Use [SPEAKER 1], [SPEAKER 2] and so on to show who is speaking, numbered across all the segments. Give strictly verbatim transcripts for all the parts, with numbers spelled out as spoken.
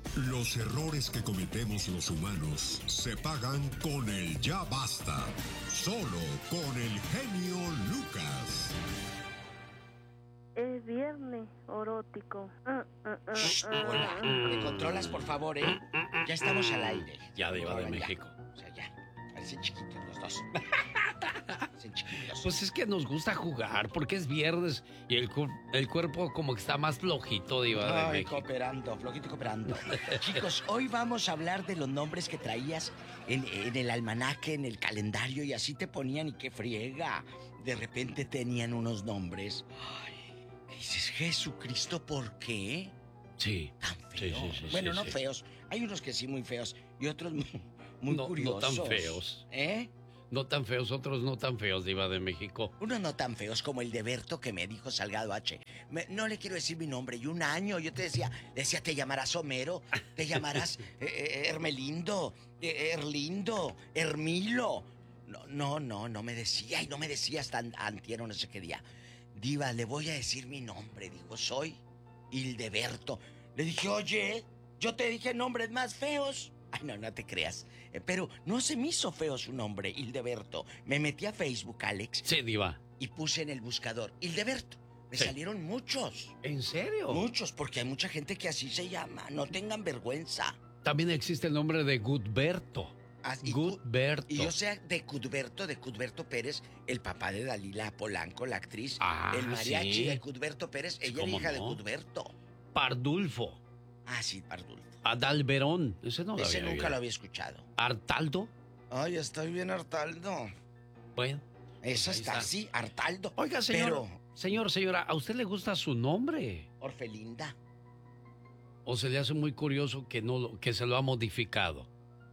[SPEAKER 1] Los errores que cometemos los humanos se pagan con el ya basta. Solo con el genio Lucas.
[SPEAKER 2] Es viernes erótico. Uh, uh, uh,
[SPEAKER 3] Shh,
[SPEAKER 2] uh,
[SPEAKER 3] hola,
[SPEAKER 2] uh.
[SPEAKER 3] ¿te controlas, por favor, eh? Ya estamos al aire.
[SPEAKER 4] Ya, Diva de
[SPEAKER 3] Ahora ya.
[SPEAKER 4] México.
[SPEAKER 3] O sea, ya. Parecen chiquitos los dos. Parecen chiquitos.
[SPEAKER 4] Pues es que nos gusta jugar porque es viernes y el, cu- el cuerpo como que está más flojito, Diva de
[SPEAKER 3] Ay,
[SPEAKER 4] México.
[SPEAKER 3] cooperando, flojito y cooperando. Chicos, hoy vamos a hablar de los nombres que traías en, en el almanaque, en el calendario, y así te ponían y qué friega. De repente tenían unos nombres. Ay, ¿qué dices? Jesucristo, ¿por qué?
[SPEAKER 4] Sí.
[SPEAKER 3] Tan
[SPEAKER 4] Sí,
[SPEAKER 3] feos.
[SPEAKER 4] sí, sí,
[SPEAKER 3] bueno,
[SPEAKER 4] sí,
[SPEAKER 3] no
[SPEAKER 4] sí.
[SPEAKER 3] feos. Hay unos que sí muy feos y otros muy, muy
[SPEAKER 4] No- no
[SPEAKER 3] curiosos.
[SPEAKER 4] tan feos.
[SPEAKER 3] ¿Eh?
[SPEAKER 4] No tan feos, otros no tan feos, Diva de México.
[SPEAKER 3] Unos no tan feos como el de Berto que me dijo Salgado H. Me- no le quiero decir mi nombre. Y un año yo te decía, decía, te llamarás Homero, te llamarás eh, eh, Hermelindo, eh, Erlindo, Hermilo. No, no, no, no me decía y no me decía hasta an- antier o no sé qué día. Diva, le voy a decir mi nombre. Dijo, soy Hildeberto. Le dije, oye, yo te dije nombres más feos. Ay, no, no te creas. Eh, Pero no se me hizo feo su nombre, Hildeberto. Me metí a Facebook, Alex,
[SPEAKER 4] Sí, Diva.
[SPEAKER 3] y puse en el buscador Hildeberto. Me
[SPEAKER 4] Sí.
[SPEAKER 3] salieron muchos.
[SPEAKER 4] ¿En serio?
[SPEAKER 3] Muchos, porque hay mucha gente que así se llama. No tengan vergüenza.
[SPEAKER 4] También existe el nombre de Gudberto.
[SPEAKER 3] Ah, y Cu-
[SPEAKER 4] Gudberto.
[SPEAKER 3] Y yo sé de Cudberto, de Cudberto Pérez, el papá de Dalila Polanco, la actriz.
[SPEAKER 4] Ah,
[SPEAKER 3] el mariachi
[SPEAKER 4] sí.
[SPEAKER 3] de Cudberto Pérez. Ella es
[SPEAKER 4] ¿Cómo
[SPEAKER 3] hija de
[SPEAKER 4] no?
[SPEAKER 3] Cudberto.
[SPEAKER 4] Pardulfo.
[SPEAKER 3] Ah, sí, Pardulfo.
[SPEAKER 4] Adalberón. Ese no lo
[SPEAKER 3] Ese
[SPEAKER 4] había
[SPEAKER 3] nunca
[SPEAKER 4] oído.
[SPEAKER 3] lo había escuchado.
[SPEAKER 4] Artaldo.
[SPEAKER 3] Ay, estoy bien hartaldo.
[SPEAKER 4] Bueno.
[SPEAKER 3] Eso
[SPEAKER 4] ahí
[SPEAKER 3] está
[SPEAKER 4] está.
[SPEAKER 3] así, hartaldo.
[SPEAKER 4] Oiga, señor.
[SPEAKER 3] Pero,
[SPEAKER 4] Señor, señora, ¿a usted le gusta su nombre?
[SPEAKER 3] Orfelinda.
[SPEAKER 4] ¿O se le hace muy curioso que, no, lo- que se lo ha modificado?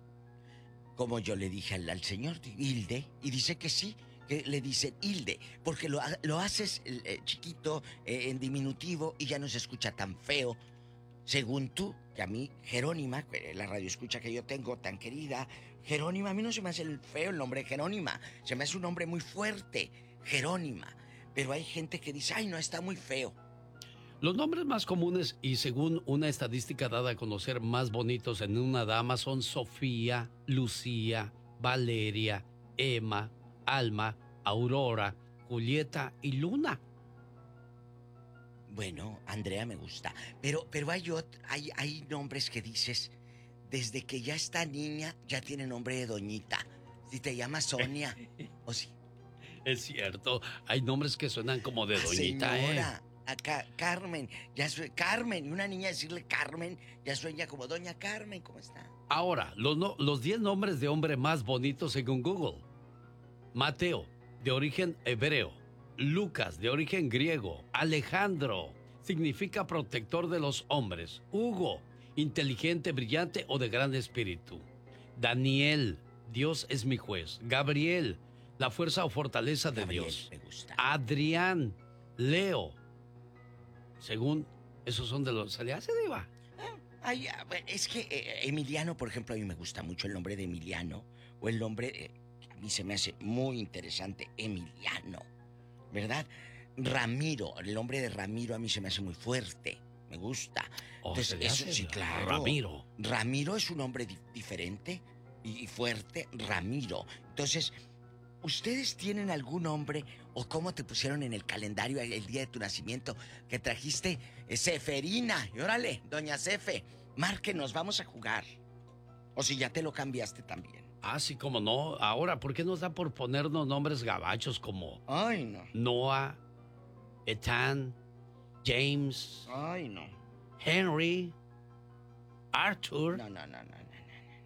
[SPEAKER 3] Como yo le dije al, al señor Hilde, y dice que sí, que le dicen Hilde, porque lo, ha- lo haces eh, chiquito, eh, en diminutivo, y ya no se escucha tan feo. Según tú, que a mí, Jerónima, que la radio escucha que yo tengo tan querida, Jerónima, a mí no se me hace el feo el nombre Jerónima, se me hace un nombre muy fuerte, Jerónima. Pero hay gente que dice, ay, no, está muy feo.
[SPEAKER 4] Los nombres más comunes y según una estadística dada a conocer más bonitos en una dama son Sofía, Lucía, Valeria, Emma, Alma, Aurora, Julieta y Luna.
[SPEAKER 3] Bueno, Andrea me gusta, pero, pero hay, ot- hay, hay nombres que dices, desde que ya está niña, ya tiene nombre de doñita. Si te llamas Sonia, o si...
[SPEAKER 4] Es cierto, hay nombres que suenan como de
[SPEAKER 3] Ah,
[SPEAKER 4] doñita,
[SPEAKER 3] señora,
[SPEAKER 4] ¿eh?
[SPEAKER 3] acá, Carmen, ya soy Carmen, y una niña decirle Carmen, ya sueña como doña Carmen, ¿cómo está?
[SPEAKER 4] Ahora, los no- los diez nombres de hombre más bonitos según Google. Mateo, de origen hebreo. Lucas, de origen griego. Alejandro, significa protector de los hombres. Hugo, inteligente, brillante o de gran espíritu. Daniel, Dios es mi juez. Gabriel, la fuerza o fortaleza de
[SPEAKER 3] Gabriel,
[SPEAKER 4] Dios.
[SPEAKER 3] me gusta.
[SPEAKER 4] Adrián, Leo. Según, esos son de los... ¿Se le hace, Diva?
[SPEAKER 3] Ay, a ver, es que eh, Emiliano, por ejemplo, a mí me gusta mucho el nombre de Emiliano, o el nombre, eh, que a mí se me hace muy interesante, Emiliano, ¿verdad? Ramiro, el nombre de Ramiro a mí se me hace muy fuerte, me gusta.
[SPEAKER 4] Oh,
[SPEAKER 3] Entonces,
[SPEAKER 4] se le
[SPEAKER 3] eso
[SPEAKER 4] hace
[SPEAKER 3] sí, claro.
[SPEAKER 4] Ramiro.
[SPEAKER 3] Ramiro es un nombre di- diferente y fuerte, Ramiro. Entonces, ¿ustedes tienen algún nombre o cómo te pusieron en el calendario el, el día de tu nacimiento que trajiste eh, Seferina? Y órale, doña Cefe, márquenos, vamos a jugar. O si ya te lo cambiaste también.
[SPEAKER 4] Ah, sí, como no. Ahora, ¿por qué nos da por ponernos nombres gabachos como
[SPEAKER 3] Ay, no.
[SPEAKER 4] Noah, Ethan, James,
[SPEAKER 3] Ay, no.
[SPEAKER 4] Henry, Arthur,
[SPEAKER 3] No, no, no, no, no. no.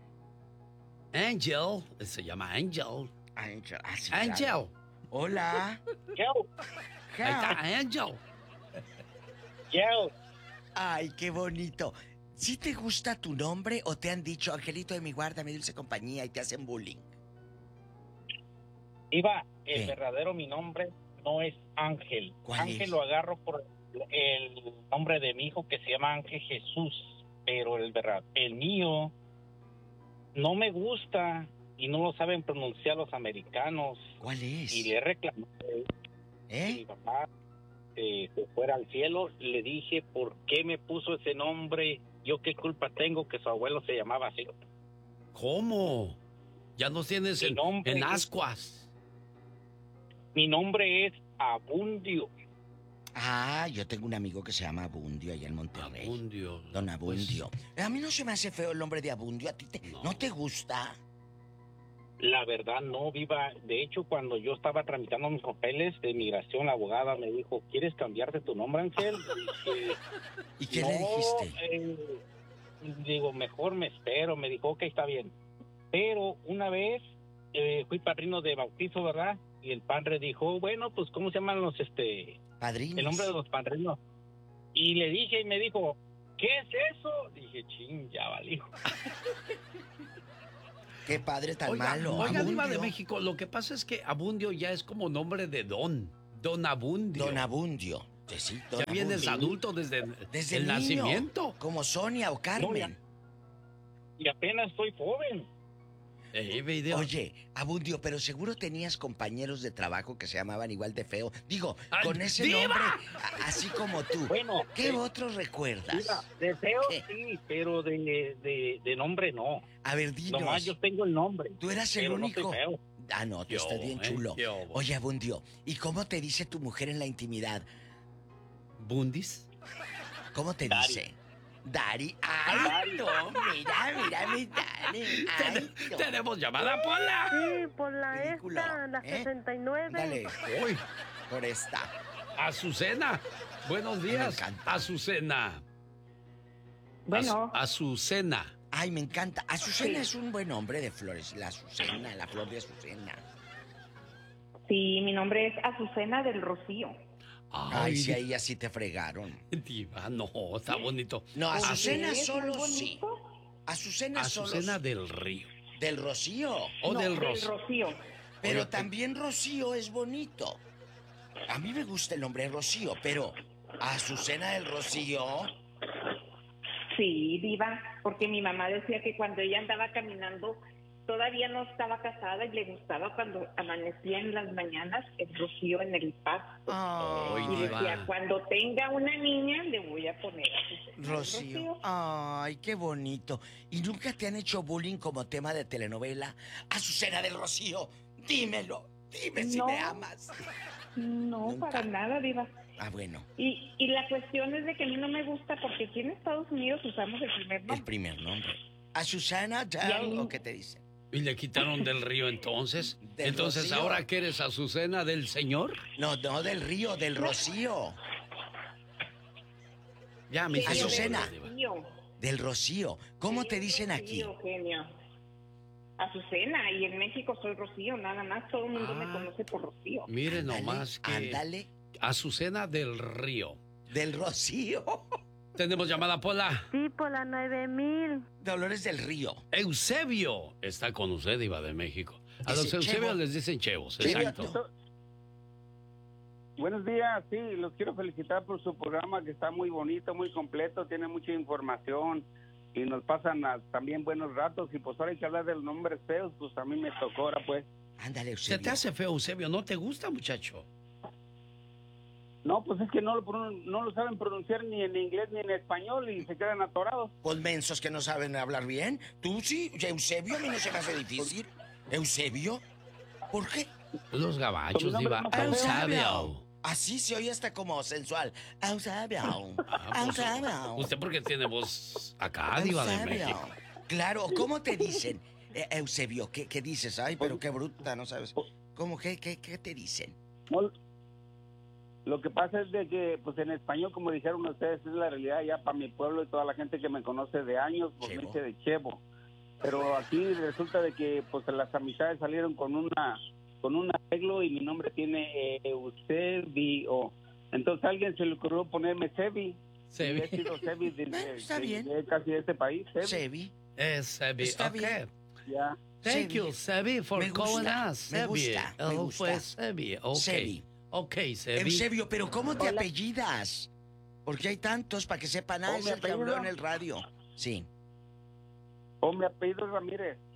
[SPEAKER 4] Angel? Se llama Angel.
[SPEAKER 3] Angel. Ah, sí,
[SPEAKER 4] Angel.
[SPEAKER 3] claro. Hola.
[SPEAKER 5] Yo,
[SPEAKER 4] Ahí está, Angel.
[SPEAKER 5] yo.
[SPEAKER 3] Ay, qué bonito. ¿Sí te gusta tu nombre o te han dicho, Angelito de mi guarda, mi dulce compañía, y te hacen bullying?
[SPEAKER 5] Iba, el
[SPEAKER 3] ¿Qué?
[SPEAKER 5] verdadero mi nombre no es Ángel.
[SPEAKER 3] ¿Cuál
[SPEAKER 5] Ángel
[SPEAKER 3] es?
[SPEAKER 5] lo agarro por el nombre de mi hijo que se llama Ángel Jesús, pero el verdad, el mío no me gusta y no lo saben pronunciar los americanos.
[SPEAKER 3] ¿Cuál es?
[SPEAKER 5] Y le reclamé a mi
[SPEAKER 3] ¿Eh?
[SPEAKER 5] papá, que se fuera al cielo, le dije, ¿por qué me puso ese nombre? Yo qué culpa tengo que su abuelo se llamaba así.
[SPEAKER 4] ¿Cómo? Ya nos tienes
[SPEAKER 5] Mi
[SPEAKER 4] en,
[SPEAKER 5] nombre
[SPEAKER 4] en
[SPEAKER 5] es-
[SPEAKER 4] ascuas.
[SPEAKER 5] Mi nombre es Abundio.
[SPEAKER 3] Ah, yo tengo un amigo que se llama Abundio allá en Monterrey.
[SPEAKER 4] Abundio.
[SPEAKER 3] Don Abundio.
[SPEAKER 4] Pues,
[SPEAKER 3] A mí no se me hace feo el nombre de Abundio. ¿A ti te,
[SPEAKER 4] No.
[SPEAKER 3] no te gusta?
[SPEAKER 5] La verdad no, Viva. De hecho, cuando yo estaba tramitando mis papeles de migración, la abogada me dijo, ¿quieres cambiarte tu nombre, Ángel? Dije,
[SPEAKER 3] ¿Y qué
[SPEAKER 5] no,
[SPEAKER 3] le dijiste?
[SPEAKER 5] eh, digo, mejor me espero. Me dijo, ok, está bien. Pero una vez eh, fui padrino de bautizo, ¿verdad? Y el padre dijo, bueno, pues, ¿cómo se llaman los, este,
[SPEAKER 3] Padrinos.
[SPEAKER 5] el nombre de los padrinos? Y le dije, y me dijo, ¿qué es eso? Dije, ching, ya valió.
[SPEAKER 3] Qué padre tan
[SPEAKER 4] Oiga,
[SPEAKER 3] malo.
[SPEAKER 4] oiga, Diva de
[SPEAKER 3] Abundio.
[SPEAKER 4] México, lo que pasa es que Abundio ya es como nombre de don. Don Abundio.
[SPEAKER 3] Don Abundio. Sí, sí, Don
[SPEAKER 4] Ya vienes
[SPEAKER 3] Abundio.
[SPEAKER 4] adulto desde,
[SPEAKER 3] Desde
[SPEAKER 4] el
[SPEAKER 3] niño,
[SPEAKER 4] nacimiento.
[SPEAKER 3] Como Sonia o Carmen.
[SPEAKER 5] Y apenas soy joven.
[SPEAKER 4] Eh, video.
[SPEAKER 3] Oye, Abundio, pero seguro tenías compañeros de trabajo que se llamaban igual de feo. Digo,
[SPEAKER 4] ¡Ay,
[SPEAKER 3] con ese
[SPEAKER 4] Diva!
[SPEAKER 3] nombre, a- así como tú.
[SPEAKER 5] Bueno,
[SPEAKER 3] ¿Qué
[SPEAKER 5] eh,
[SPEAKER 3] otros recuerdas?
[SPEAKER 5] Mira, deseo
[SPEAKER 3] ¿Qué?
[SPEAKER 5] sí, pero de, de, de nombre no.
[SPEAKER 3] A ver, dinos.
[SPEAKER 5] Nomás yo tengo el nombre.
[SPEAKER 3] Tú eras el
[SPEAKER 5] pero no
[SPEAKER 3] único.
[SPEAKER 5] soy feo.
[SPEAKER 3] Ah, no, tú
[SPEAKER 4] Qué
[SPEAKER 3] estás
[SPEAKER 4] obo,
[SPEAKER 3] bien
[SPEAKER 4] ¿eh?
[SPEAKER 3] chulo.
[SPEAKER 4] Qué obo.
[SPEAKER 3] Oye, Abundio, ¿y cómo te dice tu mujer en la intimidad?
[SPEAKER 4] ¿Bundis?
[SPEAKER 3] ¿Cómo te
[SPEAKER 5] Dari.
[SPEAKER 3] dice? Dari. Ay, no, mira, mira mi Dari. Ay,
[SPEAKER 4] Ten-
[SPEAKER 3] no.
[SPEAKER 4] Tenemos llamada, Pola.
[SPEAKER 2] Sí, por la
[SPEAKER 3] Ridículo,
[SPEAKER 2] esta, la
[SPEAKER 3] ¿eh?
[SPEAKER 2] sesenta y nueve.
[SPEAKER 3] Dale,
[SPEAKER 4] Uy,
[SPEAKER 3] por esta.
[SPEAKER 4] Azucena. Buenos días,
[SPEAKER 3] encanta.
[SPEAKER 4] Azucena.
[SPEAKER 6] Bueno,
[SPEAKER 4] Az- Azucena.
[SPEAKER 3] Ay, me encanta. Azucena
[SPEAKER 6] Sí.
[SPEAKER 3] es un buen nombre de flores. La Azucena, la flor de Azucena.
[SPEAKER 6] sí, mi nombre es Azucena del Rocío.
[SPEAKER 3] Ay, sí, ahí así te fregaron.
[SPEAKER 4] Diva, no, está bonito.
[SPEAKER 3] No, Azucena
[SPEAKER 6] ¿Es muy
[SPEAKER 3] solo sí.
[SPEAKER 6] bonito?
[SPEAKER 3] Azucena,
[SPEAKER 4] Azucena
[SPEAKER 3] solo
[SPEAKER 4] del Río.
[SPEAKER 3] del Rocío.
[SPEAKER 4] O
[SPEAKER 6] No,
[SPEAKER 4] del Ros.
[SPEAKER 6] Rocío.
[SPEAKER 3] Pero
[SPEAKER 4] Oye,
[SPEAKER 3] también Rocío es bonito. A mí me gusta el nombre Rocío, pero Azucena del Rocío.
[SPEAKER 6] Sí, diva, porque mi mamá decía que cuando ella andaba caminando, todavía no estaba casada y le gustaba cuando amanecía en las mañanas el rocío en el pasto.
[SPEAKER 4] Ay,
[SPEAKER 6] Y
[SPEAKER 4] diva.
[SPEAKER 6] decía, cuando tenga una niña, le voy a poner Azucena del
[SPEAKER 3] Rocío. Ay, qué bonito. ¿Y nunca te han hecho bullying como tema de telenovela? Azucena del Rocío, dímelo. Dime si
[SPEAKER 6] No.
[SPEAKER 3] me amas.
[SPEAKER 6] No,
[SPEAKER 3] Nunca.
[SPEAKER 6] para nada, diva.
[SPEAKER 3] Ah, bueno,
[SPEAKER 6] Y, y la cuestión es de que a mí no me gusta porque aquí en Estados Unidos usamos el primer
[SPEAKER 3] el
[SPEAKER 6] nombre.
[SPEAKER 3] primer nombre. ¿Azucena
[SPEAKER 6] Y a
[SPEAKER 3] Dow
[SPEAKER 6] mí-
[SPEAKER 3] o qué te dicen?
[SPEAKER 4] ¿Y le quitaron del río entonces?
[SPEAKER 3] Del
[SPEAKER 4] entonces,
[SPEAKER 3] Rocío.
[SPEAKER 4] ¿ahora que eres Azucena del Señor?
[SPEAKER 3] No, no del río, del Rocío.
[SPEAKER 4] Ya me hice
[SPEAKER 3] Azucena.
[SPEAKER 4] bolas, Diva.
[SPEAKER 6] Rocío.
[SPEAKER 3] Del Rocío. ¿Cómo te dicen aquí?
[SPEAKER 6] Rocío, genio. Azucena, y en México soy Rocío, nada más, todo el mundo me
[SPEAKER 4] Ah.
[SPEAKER 6] conoce por Rocío.
[SPEAKER 4] Mire
[SPEAKER 3] Ándale,
[SPEAKER 4] nomás que
[SPEAKER 3] Ándale,
[SPEAKER 4] Azucena del Río.
[SPEAKER 3] del Rocío.
[SPEAKER 4] Tenemos llamada, Pola.
[SPEAKER 2] Sí, por la nueve mil.
[SPEAKER 3] Dolores del Río.
[SPEAKER 4] Eusebio está con usted, Diva de México. A los
[SPEAKER 3] Ese
[SPEAKER 4] Eusebios
[SPEAKER 3] chevo.
[SPEAKER 4] les dicen chevos,
[SPEAKER 3] Chevo.
[SPEAKER 4] exacto.
[SPEAKER 7] Buenos días, sí, los quiero felicitar por su programa que está muy bonito, muy completo, tiene mucha información y nos pasan a- también buenos ratos y pues ahora hay que hablar de los nombres feos, pues a mí me tocó ahora pues.
[SPEAKER 3] Ándale,
[SPEAKER 4] Se
[SPEAKER 3] Eusebio.
[SPEAKER 4] te hace feo, Eusebio, ¿no te gusta, muchacho?
[SPEAKER 7] No, pues es que no lo, pronun- no lo saben pronunciar ni en inglés ni en español y se quedan atorados.
[SPEAKER 3] Pues mensos que no saben hablar bien. Tú sí, Eusebio, a mí no se me hace difícil. ¿Eusebio? ¿Por qué?
[SPEAKER 4] Los gabachos,
[SPEAKER 7] Con mi
[SPEAKER 4] Diva.
[SPEAKER 7] nombre no está feo.
[SPEAKER 4] Eusebio.
[SPEAKER 3] Así se oye hasta como sensual. Eusebio.
[SPEAKER 4] Ah, pues,
[SPEAKER 3] Eusebio.
[SPEAKER 4] usted porque tiene voz acá, Diva de
[SPEAKER 3] Eusebio.
[SPEAKER 4] México.
[SPEAKER 3] Claro, ¿cómo te dicen? Eh, Eusebio, ¿qué, qué dices? Ay, pero qué bruta, ¿no sabes? ¿Cómo, qué, qué, qué te dicen?
[SPEAKER 7] No, lo que pasa es de que pues en español, como dijeron ustedes, es la realidad ya para mi pueblo y toda la gente que me conoce de años, pues me
[SPEAKER 3] Chevo.
[SPEAKER 7] dice de Chevo. Pero aquí resulta de que pues las amistades salieron con una con un arreglo y mi nombre tiene eh, Eusebio. Entonces a alguien se le ocurrió ponerme Sebi.
[SPEAKER 4] Sebi.
[SPEAKER 7] Y he sido Sebi desde,
[SPEAKER 3] Bueno, está
[SPEAKER 7] de-
[SPEAKER 3] bien.
[SPEAKER 7] de casi de este país. Sebi.
[SPEAKER 3] Sebi.
[SPEAKER 4] Es Sebi.
[SPEAKER 3] Está
[SPEAKER 4] Ok.
[SPEAKER 3] bien.
[SPEAKER 7] Ya.
[SPEAKER 4] Thank
[SPEAKER 3] Sebi.
[SPEAKER 4] you, Sebi, for
[SPEAKER 3] Me gusta,
[SPEAKER 4] calling us.
[SPEAKER 3] me
[SPEAKER 4] Sebi.
[SPEAKER 3] gusta, me
[SPEAKER 4] Oh,
[SPEAKER 3] gusta.
[SPEAKER 4] pues, Sebi. Ok.
[SPEAKER 3] Sebi.
[SPEAKER 4] Ok, Sebi.
[SPEAKER 3] Eusebio, pero ¿cómo te
[SPEAKER 6] Hola.
[SPEAKER 3] apellidas? Porque hay tantos para que sepan. Ah,
[SPEAKER 7] ¿Cómo
[SPEAKER 3] es
[SPEAKER 7] me
[SPEAKER 3] el que habló
[SPEAKER 7] apellido?
[SPEAKER 3] en el radio. Sí.
[SPEAKER 7] O mi apellido es Ramírez.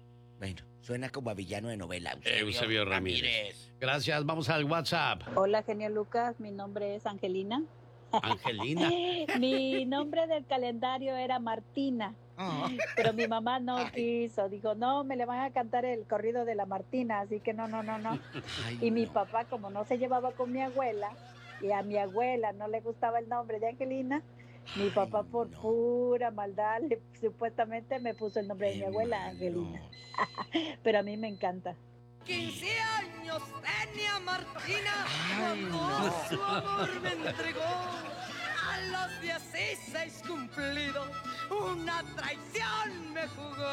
[SPEAKER 3] Bueno, suena como a villano de novela.
[SPEAKER 4] Eusebio, Eusebio Ramírez. Ramírez. Gracias, vamos al WhatsApp.
[SPEAKER 8] Hola, genio Lucas, mi nombre es Angelina.
[SPEAKER 4] Angelina.
[SPEAKER 8] Mi nombre del calendario era Martina. Oh. Pero mi mamá no Ay. quiso, dijo, no, me le van a cantar el corrido de la Martina, así que no, no, no, no. Ay, y mi no. papá, como no se llevaba con mi abuela, y a mi abuela no le gustaba el nombre de Angelina, mi Ay, papá por no. pura maldad, le, supuestamente me puso el nombre de mi abuela, malo. Angelina. Pero a mí me encanta.
[SPEAKER 9] quince años tenía Martina cuando no. su amor me entregó. A los dieciséis cumplidos, una traición me jugó.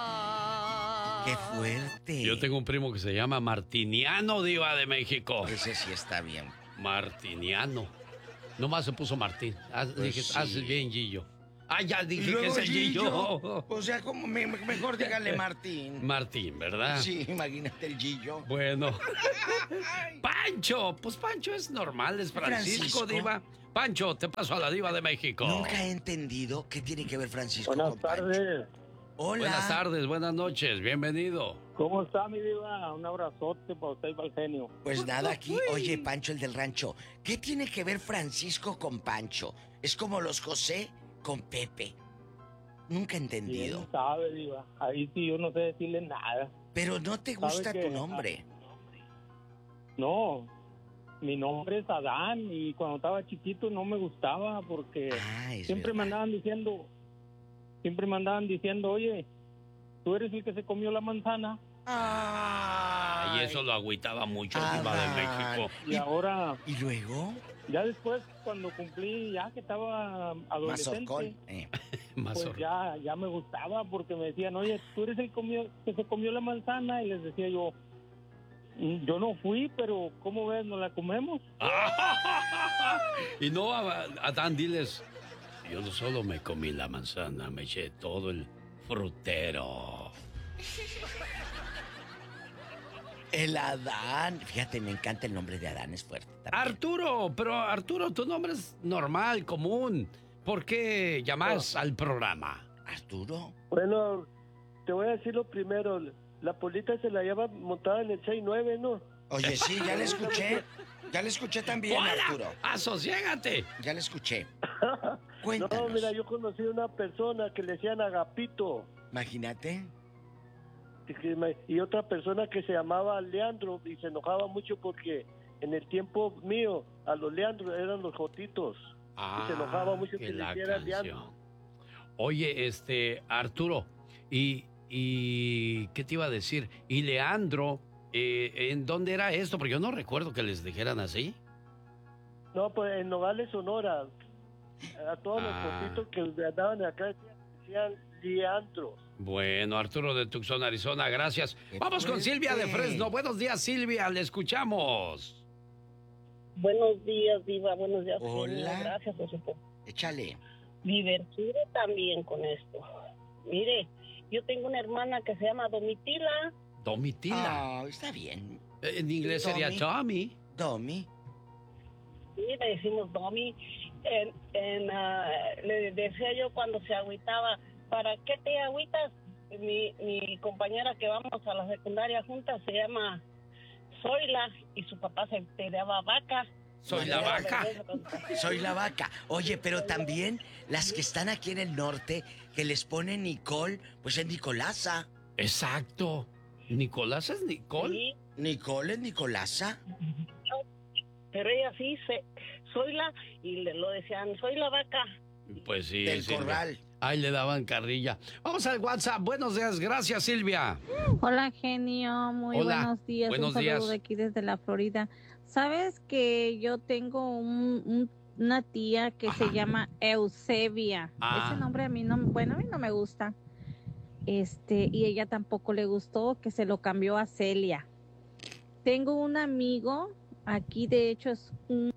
[SPEAKER 3] ¡Qué fuerte!
[SPEAKER 4] Yo tengo un primo que se llama Martiniano, diva de México.
[SPEAKER 3] Ese sí está bien.
[SPEAKER 4] Martiniano. Nomás se puso Martín. Haz, pues dije, sí. Haz bien, Gillo. Ah, ya dije que es el Gillo.
[SPEAKER 3] Gillo. O sea, como me, mejor dígale Martín.
[SPEAKER 4] Martín, ¿verdad?
[SPEAKER 3] Sí, imagínate el Gillo.
[SPEAKER 4] Bueno. Pancho, pues Pancho es normal, es Francisco, Francisco, diva. Pancho, te paso a la diva de México.
[SPEAKER 3] Nunca he entendido qué tiene que ver Francisco
[SPEAKER 10] Buenas
[SPEAKER 3] con
[SPEAKER 10] tardes.
[SPEAKER 3] Pancho. Hola.
[SPEAKER 4] Buenas tardes, buenas noches, bienvenido.
[SPEAKER 10] ¿Cómo está, mi diva? Un abrazote para usted y para el genio.
[SPEAKER 3] Pues nada, aquí, oye, Pancho, el del rancho, ¿qué tiene que ver Francisco con Pancho? Es como los José con Pepe. Nunca he entendido.
[SPEAKER 10] ¿Quién sabe, diva? Ahí sí yo no sé decirle nada.
[SPEAKER 3] Pero no te gusta tu nombre.
[SPEAKER 10] No, mi nombre es Adán y cuando estaba chiquito no me gustaba porque ah, siempre verdad. me andaban diciendo, siempre me andaban diciendo, oye, tú eres el que se comió la manzana.
[SPEAKER 4] Ay, y eso lo agüitaba mucho, diva de México.
[SPEAKER 10] Y, y ahora...
[SPEAKER 3] ¿Y luego?
[SPEAKER 10] Ya después, cuando cumplí, ya que estaba adolescente, eh. pues ya, ya me gustaba porque me decían, oye, tú eres el comió, que se comió la manzana, y les decía yo, yo no fui, pero ¿cómo ves? ¿Nos la comemos?
[SPEAKER 4] Y no, Adán, diles, yo no solo me comí la manzana, me eché todo el frutero.
[SPEAKER 3] El Adán. Fíjate, me encanta el nombre de Adán, es fuerte también.
[SPEAKER 4] Arturo, pero Arturo, tu nombre es normal, común. ¿Por qué llamas oh. al programa?
[SPEAKER 3] Arturo.
[SPEAKER 11] Bueno, te voy a decir lo primero. La Polita se la lleva montada en el seis nueve, ¿no?
[SPEAKER 3] Oye, sí, ya le escuché. Ya le escuché también,
[SPEAKER 4] ¡Hola!
[SPEAKER 3] Arturo.
[SPEAKER 4] ¡Asociégate!
[SPEAKER 3] Ya le escuché.
[SPEAKER 11] Cuéntanos. No, mira, yo conocí a una persona que le decían Agapito.
[SPEAKER 3] Imagínate.
[SPEAKER 11] Y otra persona que se llamaba Leandro y se enojaba mucho porque en el tiempo mío a los Leandros eran los Jotitos.
[SPEAKER 4] Ah,
[SPEAKER 11] y se enojaba mucho que, que le hicieran
[SPEAKER 4] Leandro. Oye, este, Arturo, y, y ¿qué te iba a decir? Y Leandro, eh, ¿en dónde era esto? Porque yo no recuerdo que les dijeran así.
[SPEAKER 11] No, pues en Nogales, Sonora. A todos ah. los Jotitos que andaban acá decían Leandro.
[SPEAKER 4] Bueno, Arturo de Tucson, Arizona, gracias. Vamos con Silvia de Fresno. Buenos días, Silvia, le escuchamos.
[SPEAKER 12] Buenos días, diva, buenos días.
[SPEAKER 3] Hola.
[SPEAKER 12] Gracias, José.
[SPEAKER 3] Échale.
[SPEAKER 12] Divertido también con esto. Mire, yo tengo una hermana que se llama Domitila.
[SPEAKER 4] Domitila.
[SPEAKER 3] Ah, está bien.
[SPEAKER 4] En inglés Domi. Sería Tommy.
[SPEAKER 3] Domi.
[SPEAKER 12] Sí, le decimos Domi. En, en, uh, le decía yo cuando se agüitaba, ¿para qué te agüitas? Mi, mi compañera que vamos a la secundaria juntas se llama Zoila y su papá se llamaba Vaca.
[SPEAKER 4] Soy la vaca.
[SPEAKER 3] Soy la vaca. Oye, pero también las que están aquí en el norte, que les ponen Nicole, pues es Nicolasa.
[SPEAKER 4] Exacto. ¿Nicolasa es Nicole?
[SPEAKER 12] Sí.
[SPEAKER 3] ¿Nicole es Nicolasa?
[SPEAKER 12] Pero ella sí, se, soy la, y le, lo decían, soy la vaca.
[SPEAKER 4] Pues sí.
[SPEAKER 3] Del
[SPEAKER 4] Silvia.
[SPEAKER 3] corral.
[SPEAKER 4] Ahí le daban carrilla. Vamos al WhatsApp. Buenos días. Gracias, Silvia.
[SPEAKER 8] Hola, genio. Muy
[SPEAKER 4] Hola.
[SPEAKER 8] buenos días.
[SPEAKER 4] Buenos
[SPEAKER 8] un saludo
[SPEAKER 4] días.
[SPEAKER 8] de aquí desde la Florida. ¿Sabes que yo tengo un, un, una tía que Ajá. se llama Eusebia? Ah. Ese nombre a mí no, bueno, a mí no me gusta. Este, y ella tampoco le gustó, que se lo cambió a Celia. Tengo un amigo, aquí de hecho es un...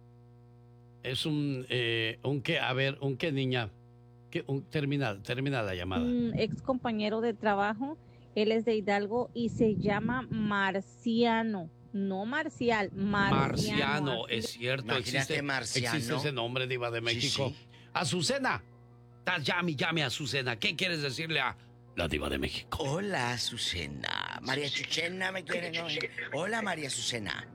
[SPEAKER 4] Es un, eh, un qué, a ver, un qué, niña. ¿Qué, un, termina, termina la llamada.
[SPEAKER 8] Un ex compañero de trabajo, él es de Hidalgo y se llama Marciano. No Marcial, Marciano.
[SPEAKER 4] Marciano, es cierto. Existe,
[SPEAKER 3] Marciano.
[SPEAKER 4] existe ese nombre, diva de México. Sí, sí. Azucena. Llame, llame a Azucena. ¿Qué quieres decirle a la Diva de México.
[SPEAKER 3] Hola, Azucena. María Chuchena me quiere, ¿no? Hola, María Azucena.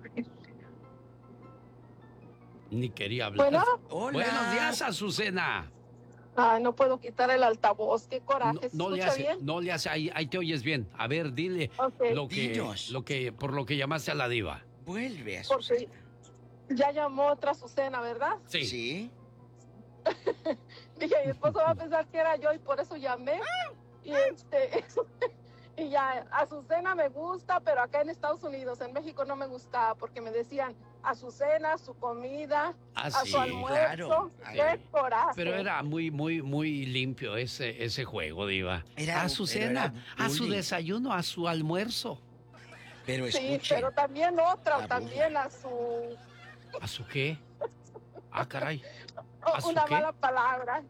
[SPEAKER 4] Ni quería hablar.
[SPEAKER 13] Bueno.
[SPEAKER 3] Hola.
[SPEAKER 4] Buenos días, Azucena.
[SPEAKER 13] Ay, no puedo quitar el altavoz, qué coraje.
[SPEAKER 4] No,
[SPEAKER 13] ¿Se
[SPEAKER 4] no le
[SPEAKER 13] escucha
[SPEAKER 4] hace,
[SPEAKER 13] bien?
[SPEAKER 4] no le hace, ahí, ahí te oyes bien. A ver, dile
[SPEAKER 13] Ok.
[SPEAKER 4] lo que,
[SPEAKER 3] Dinos.
[SPEAKER 4] lo que, por lo que llamaste a la Diva.
[SPEAKER 3] Vuelve,
[SPEAKER 13] Porque
[SPEAKER 3] Azucena.
[SPEAKER 13] ya llamó otra Azucena, ¿verdad?
[SPEAKER 4] Sí.
[SPEAKER 3] ¿Sí?
[SPEAKER 13] Dije, mi esposo va a pensar que era yo y por eso llamé. Y este, y ya, Azucena me gusta, pero acá en Estados Unidos, en México no me gustaba porque me decían Azucena, su comida,
[SPEAKER 4] Ah,
[SPEAKER 13] a
[SPEAKER 4] sí,
[SPEAKER 13] su almuerzo.
[SPEAKER 3] claro.
[SPEAKER 13] Qué coraje.
[SPEAKER 4] Pero era muy, muy, muy limpio ese, ese juego, Diva.
[SPEAKER 3] Era-
[SPEAKER 4] a su
[SPEAKER 3] pero
[SPEAKER 4] cena,
[SPEAKER 3] era
[SPEAKER 4] a su
[SPEAKER 3] bullying.
[SPEAKER 4] desayuno, a su almuerzo.
[SPEAKER 3] Pero
[SPEAKER 13] Sí,
[SPEAKER 3] escuche.
[SPEAKER 13] pero también otra,
[SPEAKER 3] La
[SPEAKER 13] también a su,
[SPEAKER 4] ¿A su qué? Ah, caray.
[SPEAKER 13] oh,
[SPEAKER 4] ¿A su
[SPEAKER 13] una
[SPEAKER 4] qué?
[SPEAKER 13] mala palabra.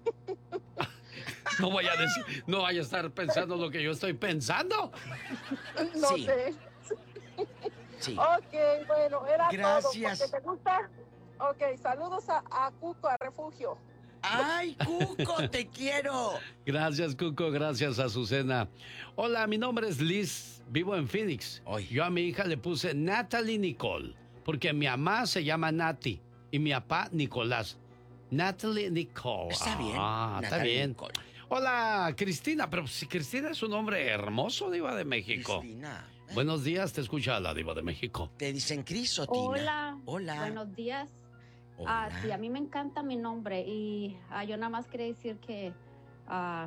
[SPEAKER 4] No vaya a decir, no vaya a estar pensando lo que yo estoy pensando.
[SPEAKER 13] No
[SPEAKER 3] Sí.
[SPEAKER 13] sé.
[SPEAKER 3] Sí.
[SPEAKER 13] Ok, bueno, era
[SPEAKER 3] Gracias.
[SPEAKER 13] todo. Porque te gusta. Ok, saludos a, a Cuco, a Refugio.
[SPEAKER 3] ¡Ay, Cuco, te quiero!
[SPEAKER 4] Gracias, Cuco. Gracias, Azucena. Hola, mi nombre es Liz. Vivo en Phoenix.
[SPEAKER 3] Ay.
[SPEAKER 4] Yo a mi hija le puse Natalie Nicole, porque mi mamá se llama Nati y mi papá Nicolás. Natalie Nicole.
[SPEAKER 3] Está bien.
[SPEAKER 4] Ah, está
[SPEAKER 3] Natalie
[SPEAKER 4] bien.
[SPEAKER 3] Nicole.
[SPEAKER 4] Hola, Cristina. Pero si Cristina es un nombre hermoso, Diva de México.
[SPEAKER 3] Cristina.
[SPEAKER 4] Buenos días, te escucha la Diva de México.
[SPEAKER 3] ¿Te dicen Cris o Tina?
[SPEAKER 14] Hola.
[SPEAKER 3] Hola.
[SPEAKER 14] Buenos días.
[SPEAKER 3] Hola.
[SPEAKER 14] Ah, sí, a mí me encanta mi nombre y ah, yo nada más quería decir que ah,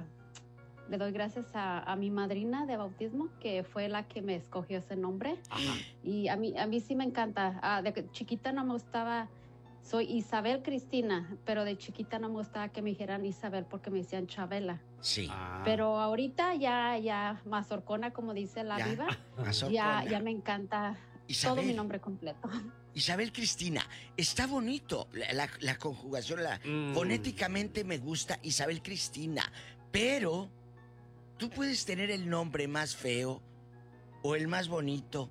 [SPEAKER 14] le doy gracias a, a mi madrina de bautismo, que fue la que me escogió ese nombre.
[SPEAKER 4] Ajá.
[SPEAKER 14] Y a mí, a mí sí me encanta. Ah, de que chiquita no me gustaba, soy Isabel Cristina, pero de chiquita no me gustaba que me dijeran Isabel porque me decían Chabela.
[SPEAKER 3] Sí.
[SPEAKER 4] Ah.
[SPEAKER 14] Pero ahorita ya, ya, mazorcona, como dice la
[SPEAKER 3] Ya,
[SPEAKER 14] diva,
[SPEAKER 3] mazorcona.
[SPEAKER 14] ya, ya me encanta
[SPEAKER 3] Isabel.
[SPEAKER 14] todo mi nombre completo.
[SPEAKER 3] Isabel Cristina, está bonito la, la- la conjugación, la,
[SPEAKER 4] Mm.
[SPEAKER 3] fonéticamente me gusta Isabel Cristina, pero tú puedes tener el nombre más feo o el más bonito.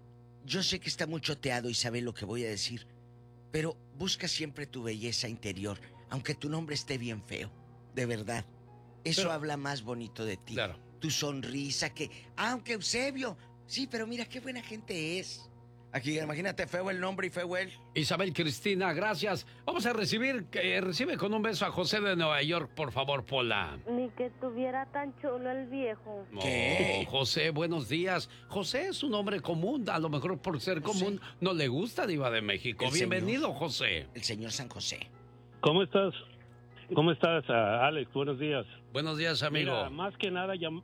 [SPEAKER 3] Yo sé que está muy choteado, Isabel, lo que voy a decir, pero busca siempre tu belleza interior, aunque tu nombre esté bien feo, de verdad. Eso
[SPEAKER 4] Pero-
[SPEAKER 3] habla más bonito de ti.
[SPEAKER 4] Claro.
[SPEAKER 3] Tu sonrisa, que, aunque Eusebio, sí, pero mira qué buena gente es. Aquí, imagínate, feo el nombre y feo él.
[SPEAKER 4] Isabel Cristina, gracias. Vamos a recibir, eh, recibe con un beso a José de Nueva York, por favor, Pola.
[SPEAKER 2] Ni que tuviera tan chulo el viejo.
[SPEAKER 3] ¿Qué?
[SPEAKER 4] Oh, José, buenos días. José es un nombre común, a lo mejor por ser común no le gusta Diva de México.
[SPEAKER 3] El
[SPEAKER 4] Bienvenido,
[SPEAKER 3] señor.
[SPEAKER 4] José.
[SPEAKER 3] El señor San José.
[SPEAKER 10] ¿Cómo estás? ¿Cómo estás, ah, Alex? Buenos días.
[SPEAKER 4] Buenos días, amigo.
[SPEAKER 10] Mira, más que nada llam-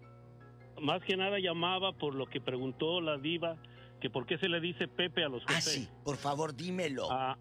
[SPEAKER 10] más que nada llamaba por lo que preguntó la diva, que por qué se le dice Pepe a los José.
[SPEAKER 3] Ah, sí, por favor, dímelo.
[SPEAKER 10] Ah,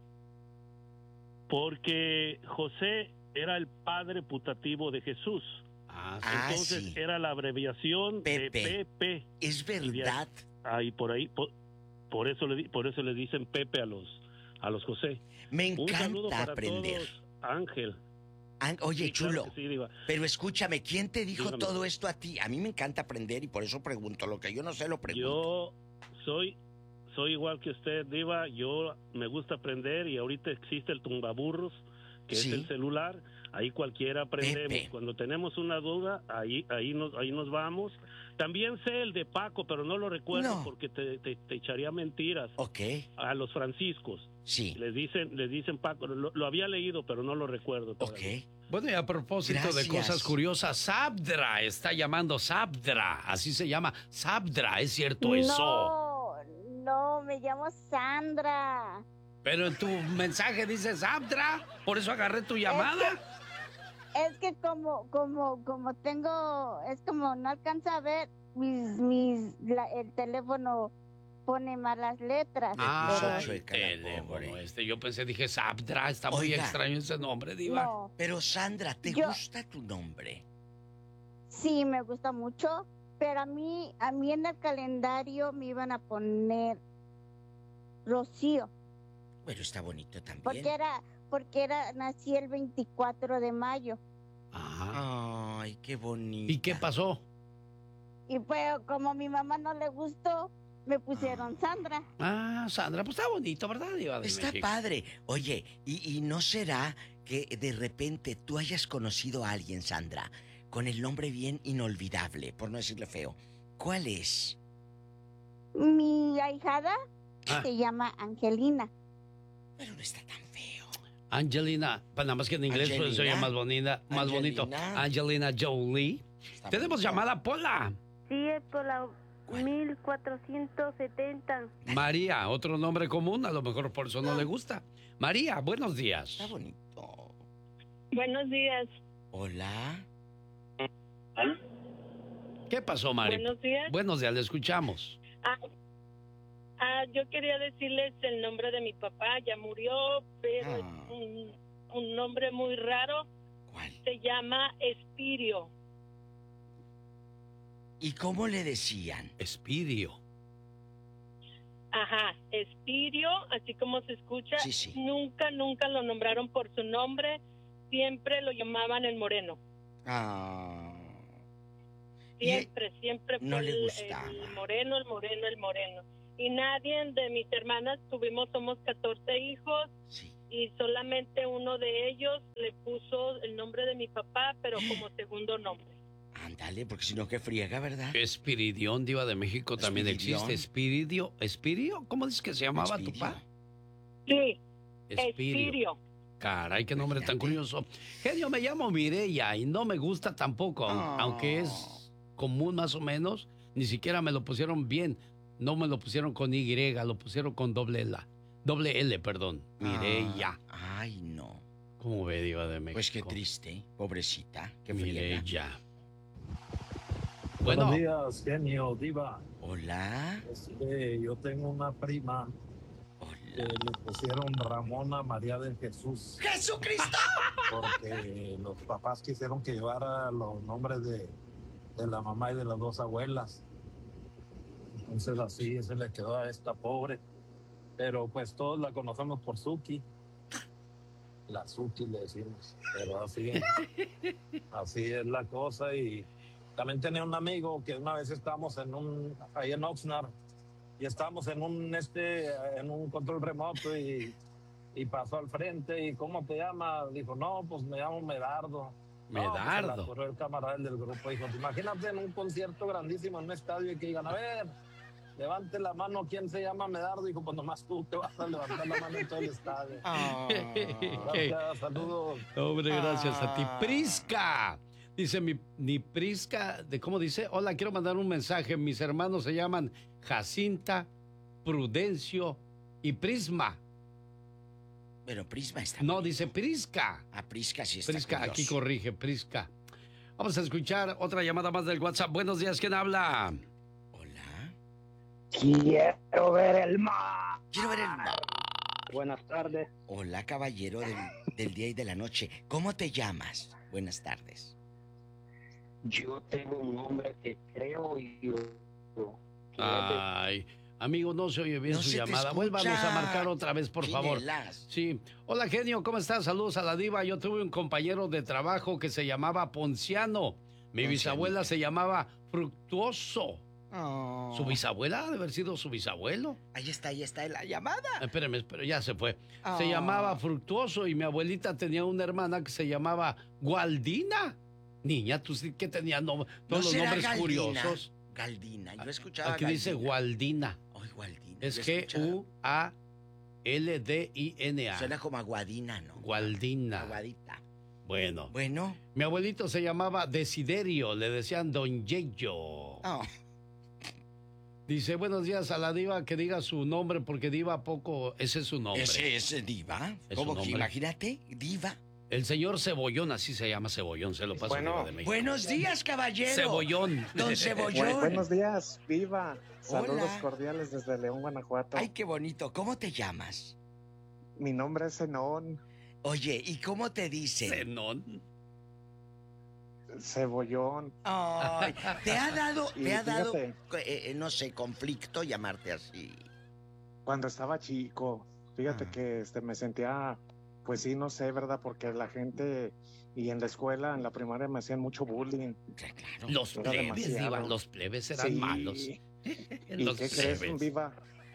[SPEAKER 10] porque José era el padre putativo de Jesús.
[SPEAKER 4] Ah,
[SPEAKER 3] Ah,
[SPEAKER 10] Entonces
[SPEAKER 3] sí.
[SPEAKER 10] era la abreviación
[SPEAKER 3] Pepe.
[SPEAKER 10] de Pepe.
[SPEAKER 3] Es
[SPEAKER 10] Y de
[SPEAKER 3] verdad.
[SPEAKER 10] ahí por ahí por, por eso le di- por eso le dicen Pepe a los a los José.
[SPEAKER 3] Me
[SPEAKER 10] Un saludo
[SPEAKER 3] encanta
[SPEAKER 10] para
[SPEAKER 3] aprender.
[SPEAKER 10] todos, Ángel.
[SPEAKER 3] An- Oye,
[SPEAKER 10] Sí, claro
[SPEAKER 3] chulo,
[SPEAKER 10] que sí, diva.
[SPEAKER 3] pero escúchame, ¿quién te dijo
[SPEAKER 10] Dígame.
[SPEAKER 3] todo esto a ti? A mí me encanta aprender y por eso pregunto. Lo que yo no sé lo pregunto.
[SPEAKER 10] Yo soy soy igual que usted, Diva. Yo me gusta aprender y ahorita existe el tumbaburros, que
[SPEAKER 3] Sí.
[SPEAKER 10] es el celular. Ahí cualquiera aprendemos.
[SPEAKER 3] Pepe.
[SPEAKER 10] Cuando tenemos una duda, ahí ahí nos ahí nos vamos. También sé el de Paco, pero no lo recuerdo
[SPEAKER 3] No.
[SPEAKER 10] porque te, te, te echaría mentiras.
[SPEAKER 3] Ok,
[SPEAKER 10] A los franciscos.
[SPEAKER 3] sí,
[SPEAKER 10] Les dicen les dicen Paco. Lo, lo había leído, pero no lo recuerdo
[SPEAKER 3] ok.
[SPEAKER 10] todavía.
[SPEAKER 4] Bueno, y a propósito
[SPEAKER 3] Gracias.
[SPEAKER 4] de cosas curiosas, Sabdra está llamando Sabdra, así se llama Sabdra, ¿es cierto eso?
[SPEAKER 15] No, no, me llamo Sandra.
[SPEAKER 4] Pero en tu mensaje dice Sabdra, por eso agarré tu llamada.
[SPEAKER 15] Es que como, como, como tengo, es como no alcanza a ver mis, mis, la- el teléfono pone malas letras.
[SPEAKER 4] Ah,
[SPEAKER 3] puso
[SPEAKER 4] el
[SPEAKER 3] chueca la
[SPEAKER 4] teléfono
[SPEAKER 3] pobre.
[SPEAKER 4] este, yo pensé, dije Sabdra, está muy
[SPEAKER 3] Oiga.
[SPEAKER 4] extraño ese nombre, Diva.
[SPEAKER 15] No,
[SPEAKER 3] Pero Sandra, ¿te
[SPEAKER 15] Yo-
[SPEAKER 3] gusta tu nombre?
[SPEAKER 15] sí, me gusta mucho, pero a mí, a mí en el calendario me iban a poner Rocío,
[SPEAKER 3] Bueno, está bonito también.
[SPEAKER 15] porque era, porque era, nací el veinticuatro de mayo.
[SPEAKER 4] Ajá.
[SPEAKER 3] Ay, qué bonito.
[SPEAKER 4] ¿Y qué pasó?
[SPEAKER 15] Y pues como a mi mamá no le gustó, me pusieron Sandra.
[SPEAKER 4] Ah, Sandra, pues está bonito, ¿verdad, Diva de
[SPEAKER 3] Está
[SPEAKER 4] México?
[SPEAKER 3] padre. Oye, ¿y, y no será que de repente tú hayas conocido a alguien, Sandra, con el nombre bien inolvidable, por no decirle feo. ¿Cuál es?
[SPEAKER 15] Mi ahijada
[SPEAKER 4] Ah.
[SPEAKER 15] se llama Angelina.
[SPEAKER 3] Pero no está tan feo.
[SPEAKER 4] Angelina, pues nada más que en inglés
[SPEAKER 3] Angelina.
[SPEAKER 4] se oye más bonita, más
[SPEAKER 3] Angelina.
[SPEAKER 4] bonito. Angelina Jolie.
[SPEAKER 3] Está
[SPEAKER 4] Tenemos
[SPEAKER 3] bonito.
[SPEAKER 4] llamada, Pola.
[SPEAKER 2] Sí, es por la mil cuatrocientos setenta.
[SPEAKER 4] María, otro nombre común, a lo mejor por eso no le gusta. María, buenos días.
[SPEAKER 3] Está bonito.
[SPEAKER 12] Buenos días.
[SPEAKER 3] Hola.
[SPEAKER 4] ¿Qué pasó, María?
[SPEAKER 12] Buenos días.
[SPEAKER 4] Buenos días, le escuchamos.
[SPEAKER 12] Ah, ah, yo quería decirles el nombre de mi papá, ya murió, pero
[SPEAKER 3] Ah.
[SPEAKER 12] es un, un nombre muy raro.
[SPEAKER 3] ¿Cuál?
[SPEAKER 12] Se llama Espirio.
[SPEAKER 3] ¿Y cómo le decían?
[SPEAKER 4] Espirio.
[SPEAKER 12] Ajá, Espirio, así como se escucha.
[SPEAKER 3] Sí, sí.
[SPEAKER 12] Nunca, nunca lo nombraron por su nombre, siempre lo llamaban el Moreno.
[SPEAKER 3] Ah.
[SPEAKER 12] Siempre, siempre fue
[SPEAKER 3] no le
[SPEAKER 12] el-
[SPEAKER 3] gustaba.
[SPEAKER 12] el moreno, el moreno, el moreno. Y nadie de mis hermanas tuvimos, somos catorce hijos,
[SPEAKER 3] Sí.
[SPEAKER 12] y solamente uno de ellos le puso el nombre de mi papá, pero como segundo nombre.
[SPEAKER 3] Ándale, porque si no, que friega, ¿verdad?
[SPEAKER 4] Espiridión, diva de México, también
[SPEAKER 3] Espiridión.
[SPEAKER 4] existe. Espiridio, ¿Espirio? ¿Cómo dices que se llamaba tu
[SPEAKER 3] Espirio.
[SPEAKER 4] papá?
[SPEAKER 12] Sí,
[SPEAKER 4] Espirio.
[SPEAKER 12] Espirio.
[SPEAKER 4] Caray, qué nombre tan curioso. Genio, me llamo Mireya y no me gusta tampoco, aun-
[SPEAKER 3] Oh.
[SPEAKER 4] aunque es común más o menos. Ni siquiera me lo pusieron bien. No me lo pusieron con Y, lo pusieron con doble L. Doble L, perdón. Mireya.
[SPEAKER 3] Ah, ay, no.
[SPEAKER 4] ¿Cómo ve, diva de México?
[SPEAKER 3] Pues qué triste, pobrecita, qué friega.
[SPEAKER 4] Mireya. Bueno,
[SPEAKER 16] Buenos días, genio, diva.
[SPEAKER 3] Hola.
[SPEAKER 16] Este, yo tengo una prima que le pusieron Ramona María de Jesús.
[SPEAKER 3] ¡Jesucristo!
[SPEAKER 16] Porque los papás quisieron que llevara los nombres de, de la mamá y de las dos abuelas. Entonces así se le quedó a esta pobre. Pero pues todos la conocemos por Suki. La Suki le decimos. Pero así, así es la cosa. Y también tenía un amigo que una vez estábamos en un, ahí en Oxnard, y estábamos en un, este, en un control remoto y, y pasó al frente. ¿Y cómo te llamas? Dijo, no, pues me llamo Medardo. No, pues, se la
[SPEAKER 4] Medardo.
[SPEAKER 16] ocurrió el camarada del grupo. Dijo, imagínate en un concierto grandísimo en un estadio y que digan, a ver, levante la mano, ¿quién se llama Medardo? Dijo, pues nomás tú te vas a levantar la mano en todo el estadio. Gracias, saludos.
[SPEAKER 4] hombre, gracias a ti. Prisca. Dice mi, mi Prisca, de ¿cómo dice? Hola, quiero mandar un mensaje. Mis hermanos se llaman Jacinta, Prudencio y Prisma.
[SPEAKER 3] Pero Prisma está.
[SPEAKER 4] No, dice Prisca.
[SPEAKER 3] A Prisca sí está.
[SPEAKER 4] Prisca,
[SPEAKER 3] curioso.
[SPEAKER 4] aquí corrige, Prisca. Vamos a escuchar otra llamada más del WhatsApp. Buenos días, ¿quién habla?
[SPEAKER 3] Hola.
[SPEAKER 17] Quiero ver el mar.
[SPEAKER 3] Quiero ver el mar.
[SPEAKER 17] Buenas tardes.
[SPEAKER 3] Hola, caballero del, del día y de la noche. ¿Cómo te llamas? Buenas tardes.
[SPEAKER 17] Yo tengo un nombre que creo yo. que
[SPEAKER 4] Ay, amigo, no se oye bien
[SPEAKER 3] No
[SPEAKER 4] su
[SPEAKER 3] se te
[SPEAKER 4] llamada.
[SPEAKER 3] escucha.
[SPEAKER 4] Vuélvanos a marcar otra vez, por favor.
[SPEAKER 3] Chinelas.
[SPEAKER 4] Sí. Hola, genio, ¿cómo estás? Saludos a la diva. Yo tuve un compañero de trabajo que se llamaba Ponciano. Mi bisabuela se llamaba Fructuoso.
[SPEAKER 3] Oh.
[SPEAKER 4] ¿Su bisabuela ha de haber sido su bisabuelo?
[SPEAKER 3] Ahí está, ahí está la llamada.
[SPEAKER 4] Espérame, pero ya se fue.
[SPEAKER 3] Oh.
[SPEAKER 4] Se llamaba Fructuoso y mi abuelita tenía una hermana que se llamaba Gualdina. Niña, tú sí que tenías no, todos
[SPEAKER 3] ¿No
[SPEAKER 4] los
[SPEAKER 3] será
[SPEAKER 4] nombres
[SPEAKER 3] Galdina?
[SPEAKER 4] curiosos.
[SPEAKER 3] Galdina, yo escuchaba
[SPEAKER 4] Aquí dice
[SPEAKER 3] Galdina.
[SPEAKER 4] Gualdina.
[SPEAKER 3] Ay, Gualdina.
[SPEAKER 4] Es
[SPEAKER 3] yo
[SPEAKER 4] G
[SPEAKER 3] escuchaba-
[SPEAKER 4] U A L D I N A.
[SPEAKER 3] Suena como aguadina, ¿no?
[SPEAKER 4] Gualdina.
[SPEAKER 3] Aguadita.
[SPEAKER 4] Bueno.
[SPEAKER 3] Bueno.
[SPEAKER 4] Mi abuelito se llamaba Desiderio, le decían Don Yeyo.
[SPEAKER 3] Oh.
[SPEAKER 4] Dice, buenos días a la diva, que diga su nombre, porque diva poco, ese es su nombre.
[SPEAKER 3] Ese es diva.
[SPEAKER 4] Es
[SPEAKER 3] ¿Cómo
[SPEAKER 4] su
[SPEAKER 3] que
[SPEAKER 4] nombre.
[SPEAKER 3] imagínate? Diva.
[SPEAKER 4] El señor Cebollón, así se llama Cebollón, se lo paso
[SPEAKER 3] Bueno,
[SPEAKER 4] Diva de México.
[SPEAKER 3] buenos días, caballero.
[SPEAKER 4] Cebollón.
[SPEAKER 3] Don Cebollón.
[SPEAKER 18] Bu- buenos días, viva. Saludos
[SPEAKER 3] Hola.
[SPEAKER 18] cordiales desde León, Guanajuato.
[SPEAKER 3] Ay, qué bonito. ¿Cómo te llamas?
[SPEAKER 18] Mi nombre es Zenón.
[SPEAKER 3] Oye, ¿y cómo te dicen?
[SPEAKER 4] Zenón.
[SPEAKER 18] Cebollón.
[SPEAKER 3] Ay, ¿te ha dado,
[SPEAKER 18] Y
[SPEAKER 3] te ha dado,
[SPEAKER 18] fíjate,
[SPEAKER 3] eh, eh, no sé, conflicto llamarte así?
[SPEAKER 18] cuando estaba chico, fíjate
[SPEAKER 3] Ah.
[SPEAKER 18] que este, me sentía, pues sí, no sé, ¿verdad? Porque la gente y en la escuela, en la primaria me hacían mucho bullying.
[SPEAKER 4] Los
[SPEAKER 18] Era
[SPEAKER 4] plebes,
[SPEAKER 18] demasiado.
[SPEAKER 4] Diva, los plebes eran
[SPEAKER 18] Sí.
[SPEAKER 4] malos.
[SPEAKER 18] ¿Y
[SPEAKER 4] Los
[SPEAKER 18] qué crees,
[SPEAKER 4] plebes.
[SPEAKER 18] viva?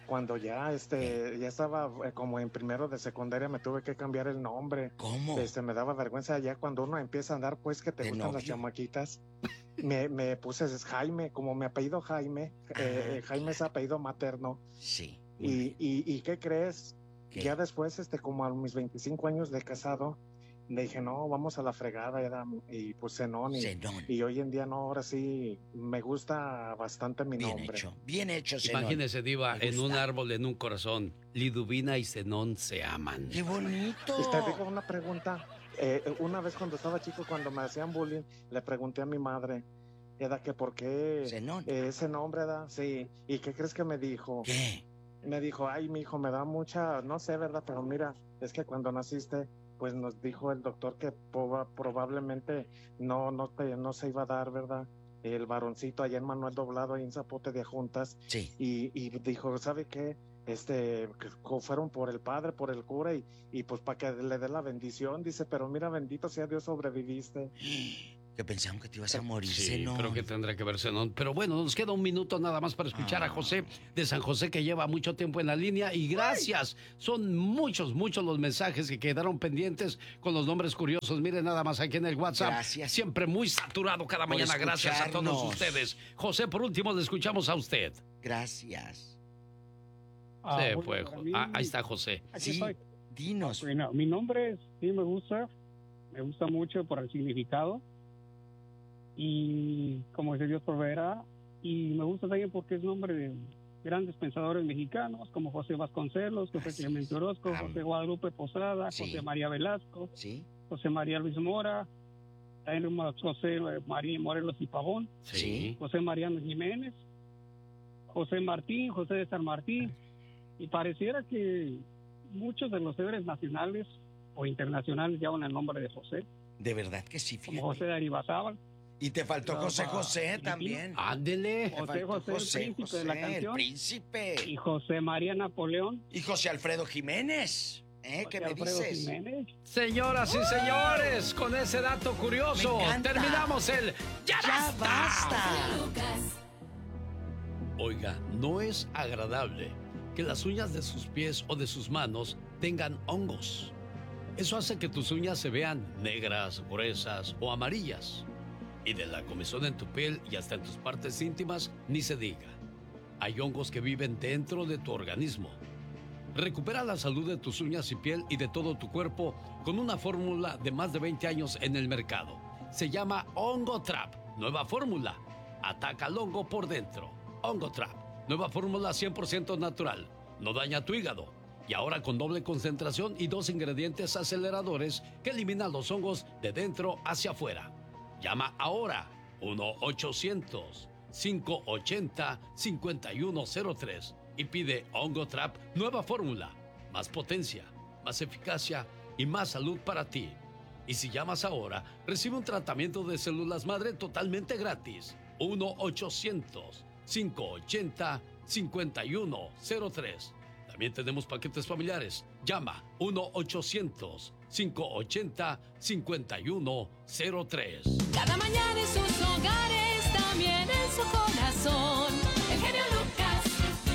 [SPEAKER 18] cuando ya este ya estaba eh, como en primero de secundaria, me tuve que cambiar el nombre.
[SPEAKER 3] ¿Cómo?
[SPEAKER 18] Este, me daba vergüenza ya cuando uno empieza a andar, pues, que te gustan
[SPEAKER 3] novio?
[SPEAKER 18] las chamaquitas. Me, me puse Jaime, como mi apellido Jaime, eh, Jaime es apellido materno.
[SPEAKER 3] Sí.
[SPEAKER 18] Y, y, y ¿qué crees?
[SPEAKER 3] ¿Qué?
[SPEAKER 18] Ya después, este, como a mis veinticinco años de casado, le dije, no, vamos a la fregada, era, y pues Zenón. Y,
[SPEAKER 3] Zenón.
[SPEAKER 18] y hoy en día no, ahora sí, me gusta bastante mi
[SPEAKER 3] Bien
[SPEAKER 18] nombre.
[SPEAKER 3] hecho, bien hecho, Zenón.
[SPEAKER 4] Imagínese, Diva, en un árbol, en un corazón, Liduvina y Zenón se aman.
[SPEAKER 3] ¡Qué bonito!
[SPEAKER 18] Y te digo una pregunta. Eh, una vez cuando estaba chico, cuando me hacían bullying, le pregunté a mi madre, era que por qué
[SPEAKER 3] Zenón.
[SPEAKER 18] eh, ese nombre, ¿verdad? Sí. ¿Y qué crees que me dijo?
[SPEAKER 3] ¿Qué?
[SPEAKER 18] Me dijo, ay, mi hijo, me da mucha, no sé, ¿verdad? Pero mira, es que cuando naciste, pues nos dijo el doctor que proba- probablemente no, no, te, no se iba a dar, ¿verdad? El varoncito allá en Manuel Doblado, ahí en Zapote de Juntas.
[SPEAKER 3] Sí.
[SPEAKER 18] Y, y dijo, ¿sabe qué? Este, que fueron por el padre, por el cura, y, y pues para que le dé la bendición, dice, pero mira, bendito sea Dios, sobreviviste.
[SPEAKER 3] Que pensaban que te ibas a morir,
[SPEAKER 4] Sí,
[SPEAKER 3] Zenón.
[SPEAKER 4] pero que tendrá que ver Zenón. Pero bueno, nos queda un minuto nada más para escuchar
[SPEAKER 3] Ah.
[SPEAKER 4] a José de San José, que lleva mucho tiempo en la línea. Y gracias. Son muchos, muchos los mensajes que quedaron pendientes con los nombres curiosos. Miren nada más aquí en el WhatsApp.
[SPEAKER 3] Gracias.
[SPEAKER 4] Siempre muy saturado cada
[SPEAKER 3] Por
[SPEAKER 4] mañana. Gracias a todos
[SPEAKER 3] escucharnos.
[SPEAKER 4] ustedes. José, por último, le escuchamos a usted.
[SPEAKER 3] Gracias.
[SPEAKER 10] Ah,
[SPEAKER 4] Se
[SPEAKER 10] bueno,
[SPEAKER 4] fue.
[SPEAKER 10] para mí-
[SPEAKER 4] Ah, ahí está José.
[SPEAKER 10] Aquí
[SPEAKER 3] Sí,
[SPEAKER 10] estoy.
[SPEAKER 3] dinos.
[SPEAKER 10] Bueno, mi nombre es, sí me gusta, me gusta mucho por el significado y como dice Dios proveerá, y me gusta también porque es nombre de grandes pensadores mexicanos como José Vasconcelos, José
[SPEAKER 3] Así
[SPEAKER 10] Clemente
[SPEAKER 3] es.
[SPEAKER 10] Orozco,
[SPEAKER 3] Am-
[SPEAKER 10] José Guadalupe Posada,
[SPEAKER 3] Sí.
[SPEAKER 10] José María Velasco,
[SPEAKER 3] Sí,
[SPEAKER 10] José María Luis Mora, también José María Morelos y Pavón,
[SPEAKER 4] Sí.
[SPEAKER 10] José Mariano Jiménez, José Martín, José de San Martín, y pareciera que muchos de los héroes nacionales o internacionales llevan el nombre de José,
[SPEAKER 3] de verdad que sí,
[SPEAKER 10] como
[SPEAKER 3] fíjate.
[SPEAKER 10] José de Aribazábal,
[SPEAKER 3] Y te faltó
[SPEAKER 10] Ah,
[SPEAKER 3] José
[SPEAKER 10] ah,
[SPEAKER 3] José
[SPEAKER 10] Filipino.
[SPEAKER 3] también.
[SPEAKER 4] Ándele.
[SPEAKER 3] Te
[SPEAKER 10] José
[SPEAKER 3] faltó
[SPEAKER 10] José, el príncipe de la
[SPEAKER 3] el
[SPEAKER 10] canción.
[SPEAKER 3] príncipe.
[SPEAKER 10] y José María Napoleón,
[SPEAKER 3] Y José Alfredo Jiménez. ¿Eh? ¿Qué
[SPEAKER 10] José
[SPEAKER 3] me
[SPEAKER 10] Alfredo
[SPEAKER 3] dices?
[SPEAKER 10] Jiménez.
[SPEAKER 4] Señoras y señores, con ese dato curioso,
[SPEAKER 3] Me encanta.
[SPEAKER 4] terminamos el Ya,
[SPEAKER 3] ¡Ya
[SPEAKER 4] basta.
[SPEAKER 3] basta!
[SPEAKER 4] Oiga, no es agradable que las uñas de sus pies o de sus manos tengan hongos. Eso hace que tus uñas se vean negras, gruesas o amarillas. Y de la comezón en tu piel y hasta en tus partes íntimas, ni se diga. Hay hongos que viven dentro de tu organismo. Recupera la salud de tus uñas y piel y de todo tu cuerpo con una fórmula de más de veinte años en el mercado. Se llama Hongo Trap. Nueva fórmula. Ataca al hongo por dentro. Hongo Trap. Nueva fórmula cien por ciento natural. No daña tu hígado. Y ahora con doble concentración y dos ingredientes aceleradores que eliminan los hongos de dentro hacia afuera. Llama ahora uno ochocientos, cinco ochenta, cincuenta y uno cero tres y pide Hongo Trap nueva fórmula. Más potencia, más eficacia y más salud para ti. Y si llamas ahora, recibe un tratamiento de células madre totalmente gratis. uno ochocientos, cinco ochenta, cincuenta y uno cero tres. También tenemos paquetes familiares. Llama uno ochocientos, cinco ochenta, cincuenta y uno cero tres.
[SPEAKER 9] Cada mañana en sus hogares, también en su corazón. El genio Lucas.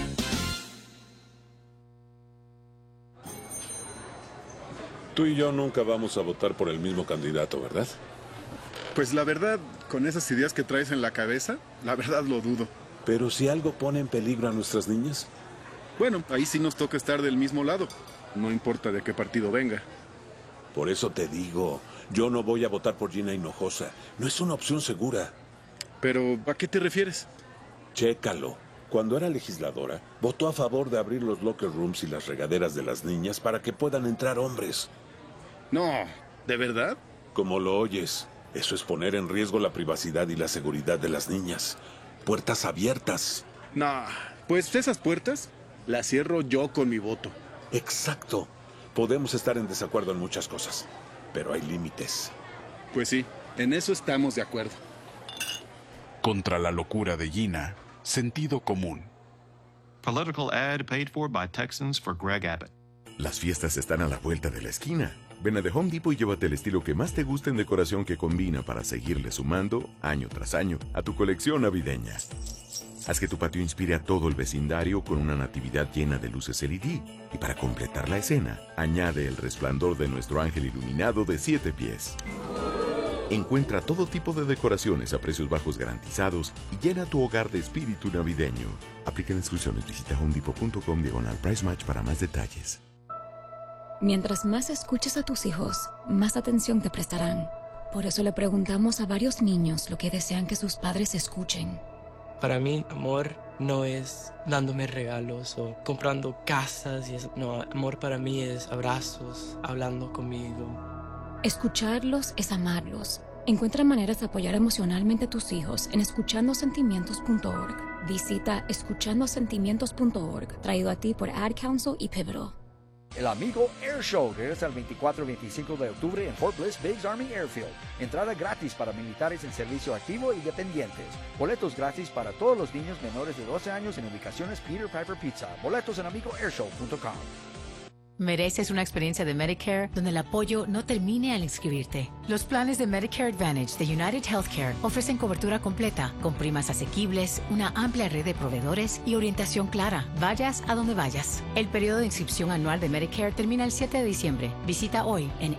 [SPEAKER 19] Tú y yo nunca vamos a votar por el mismo candidato, ¿verdad?
[SPEAKER 20] Pues la verdad, con esas ideas que traes en la cabeza, la verdad lo dudo.
[SPEAKER 19] Pero si algo pone en peligro a nuestras niñas.
[SPEAKER 20] Bueno, ahí sí nos toca estar del mismo lado. No importa de qué partido venga.
[SPEAKER 19] Por eso te digo, yo no voy a votar por Gina Hinojosa. No es una opción segura.
[SPEAKER 20] Pero, ¿a qué te refieres?
[SPEAKER 19] Chécalo. Cuando era legisladora, votó a favor de abrir los locker rooms y las regaderas de las niñas para que puedan entrar hombres.
[SPEAKER 20] No, ¿de verdad?
[SPEAKER 19] Como lo oyes, eso es poner en riesgo la privacidad y la seguridad de las niñas. Puertas abiertas.
[SPEAKER 20] No, pues esas puertas las cierro yo con mi voto.
[SPEAKER 19] Exacto. Podemos estar en desacuerdo en muchas cosas, pero hay límites.
[SPEAKER 20] Pues sí, en eso estamos de acuerdo.
[SPEAKER 21] Contra la locura de Gina, sentido común.
[SPEAKER 22] Political ad paid for by Texans for Greg Abbott.
[SPEAKER 23] Las fiestas están a la vuelta de la esquina.
[SPEAKER 19] Ven a The Home Depot y llévate el estilo que más te gusta en decoración que combina para seguirle sumando, año tras año, a tu colección navideña. Haz que tu patio inspire a todo el vecindario con una natividad llena de luces L E D. Y para completar la escena, añade el resplandor de nuestro ángel iluminado de siete pies. Encuentra todo tipo de decoraciones a precios bajos garantizados y llena tu hogar de espíritu navideño. Aplica instrucciones. Visita homedepot.com diagonal price match para más detalles.
[SPEAKER 1] Mientras más escuches a tus hijos, más atención te prestarán. Por eso le preguntamos a varios niños lo que desean que sus padres escuchen.
[SPEAKER 22] Para mí, amor no es dándome regalos o comprando casas. Y eso. No, amor para mí es abrazos, hablando conmigo.
[SPEAKER 1] Escucharlos es amarlos. Encuentra maneras de apoyar emocionalmente a tus hijos en escuchando sentimientos punto org. Visita escuchando sentimientos punto org, traído a ti por Ad Council y Pivotal.
[SPEAKER 23] El Amigo Air Show regresa el veinticuatro y veinticinco de octubre en Fort Bliss Biggs Army Airfield. Entrada gratis para militares en servicio activo y dependientes. Boletos gratis para todos los niños menores de doce años en ubicaciones Peter Piper Pizza. Boletos en amigo air show punto com.
[SPEAKER 24] Mereces una experiencia de Medicare donde el apoyo no termine al inscribirte. Los planes de Medicare Advantage de United Healthcare ofrecen cobertura completa, con primas asequibles, una amplia red de proveedores y orientación clara. Vayas a donde vayas. El periodo de inscripción anual de Medicare termina el siete de diciembre. Visita hoy en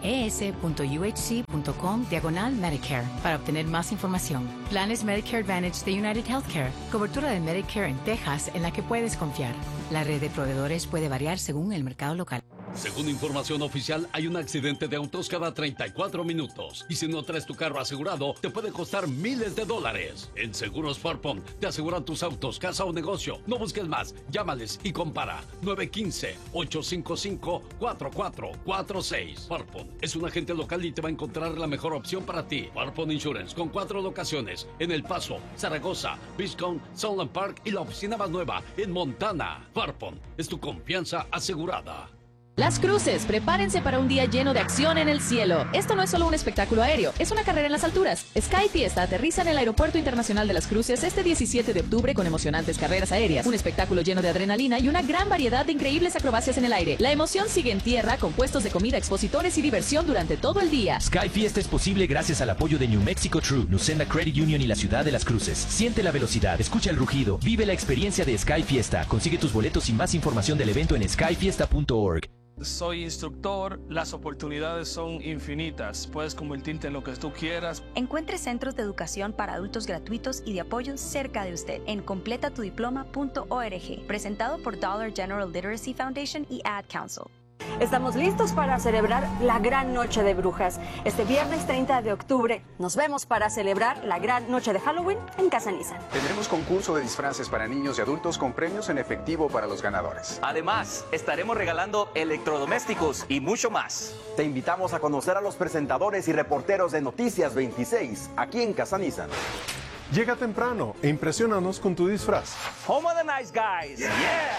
[SPEAKER 24] es.uhc.com diagonal Medicare para obtener más información. Planes Medicare Advantage de United Healthcare. Cobertura de Medicare en Texas en la que puedes confiar. La red de proveedores puede variar según el mercado local.
[SPEAKER 4] Según información oficial, hay un accidente de autos cada treinta y cuatro minutos. Y si no traes tu carro asegurado, te puede costar miles de dólares. En Seguros Farpon te aseguran tus autos, casa o negocio. No busques más, llámales y compara. nueve uno cinco, ocho cinco cinco, cuatro cuatro cuatro seis. Farpon es un agente local y te va a encontrar la mejor opción para ti. Farpon Insurance, con cuatro locaciones en El Paso, Zaragoza, Biscone, Sunland Park y la oficina más nueva en Montana. Farpon es tu confianza asegurada.
[SPEAKER 25] Las Cruces, prepárense para un día lleno de acción en el cielo. Esto no es solo un espectáculo aéreo, es una carrera en las alturas. Sky Fiesta aterriza en el Aeropuerto Internacional de las Cruces este diecisiete de octubre con emocionantes carreras aéreas, un espectáculo lleno de adrenalina y una gran variedad de increíbles acrobacias en el aire. La emoción sigue en tierra con puestos de comida, expositores y diversión durante todo el día.
[SPEAKER 26] Sky Fiesta es posible gracias al apoyo de New Mexico True, Nucenda Credit Union y la Ciudad de las Cruces. Siente la velocidad, escucha el rugido, vive la experiencia de Sky Fiesta. Consigue tus boletos y más información del evento en sky fiesta punto org.
[SPEAKER 27] Soy instructor, las oportunidades son infinitas, puedes convertirte en lo que tú quieras.
[SPEAKER 28] Encuentre centros de educación para adultos gratuitos y de apoyo cerca de usted en completa tu diploma punto org, presentado por Dollar General Literacy Foundation y Ad Council.
[SPEAKER 29] Estamos listos para celebrar la Gran Noche de Brujas. Este viernes treinta de octubre nos vemos para celebrar la Gran Noche de Halloween en Casa Nissan.
[SPEAKER 30] Tendremos concurso de disfraces para niños y adultos con premios en efectivo para los ganadores.
[SPEAKER 31] Además, estaremos regalando electrodomésticos y mucho más.
[SPEAKER 32] Te invitamos a conocer a los presentadores y reporteros de Noticias veintiséis aquí en Casa Nissan.
[SPEAKER 33] Llega temprano e impresionanos con tu disfraz.
[SPEAKER 31] Home of the Nice Guys. Yeah.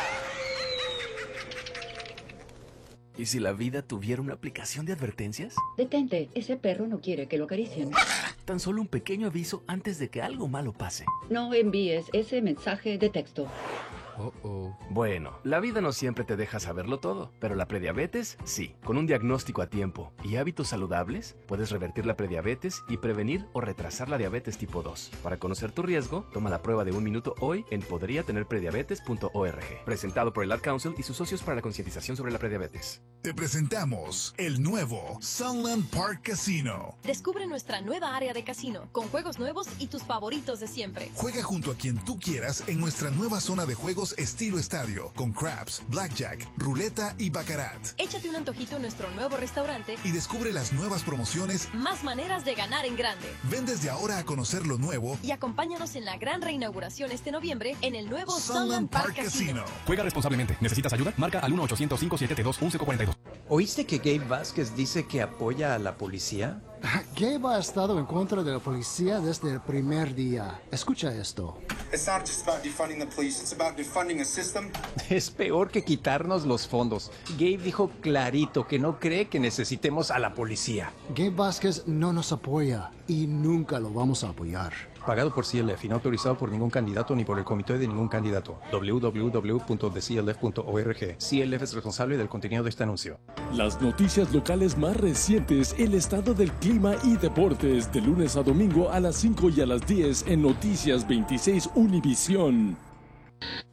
[SPEAKER 34] ¿Y si la vida tuviera una aplicación de advertencias?
[SPEAKER 35] Detente, ese perro no quiere que lo acaricien.
[SPEAKER 34] Tan solo un pequeño aviso antes de que algo malo pase.
[SPEAKER 35] No envíes ese mensaje de texto.
[SPEAKER 34] Oh, oh. Bueno, la vida no siempre te deja saberlo todo, pero la prediabetes, sí. Con un diagnóstico a tiempo y hábitos saludables, puedes revertir la prediabetes y prevenir o retrasar la diabetes tipo dos. Para conocer tu riesgo, toma la prueba de un minuto hoy en podría tener prediabetes punto org. Presentado por el Ad Council y sus socios para la concientización sobre la prediabetes.
[SPEAKER 36] Te presentamos el nuevo Sunland Park Casino.
[SPEAKER 37] Descubre nuestra nueva área de casino, con juegos nuevos y tus favoritos de siempre.
[SPEAKER 36] Juega junto a quien tú quieras en nuestra nueva zona de juegos estilo estadio, con craps, blackjack, ruleta y baccarat.
[SPEAKER 37] Échate un antojito en nuestro nuevo restaurante
[SPEAKER 36] y descubre las nuevas promociones.
[SPEAKER 37] Más maneras de ganar en grande.
[SPEAKER 36] Ven desde ahora a conocer lo nuevo
[SPEAKER 37] y acompáñanos en la gran reinauguración este noviembre en el nuevo
[SPEAKER 36] Sunland Park, Park Casino.
[SPEAKER 38] Juega responsablemente. ¿Necesitas ayuda? Marca al uno ochocientos, cinco siete dos, once cuarenta y dos.
[SPEAKER 39] ¿Oíste que Gabe Vázquez dice que apoya a la policía?
[SPEAKER 40] Gabe ha estado en contra de la policía desde el primer día. Escucha esto.
[SPEAKER 41] It's not just about defunding the police, it's about defunding a system.
[SPEAKER 39] Es peor que quitarnos los fondos. Gabe dijo clarito que no cree que necesitemos a la policía.
[SPEAKER 40] Gabe Vázquez no nos apoya y nunca lo vamos a apoyar.
[SPEAKER 39] Pagado por C L F y no autorizado por ningún candidato ni por el comité de ningún candidato. w w w punto the c l f punto org. C L F es responsable del contenido de este anuncio.
[SPEAKER 1] Las noticias locales más recientes, el estado del clima y deportes, de lunes a domingo a las cinco y a las diez en Noticias veintiséis Univisión.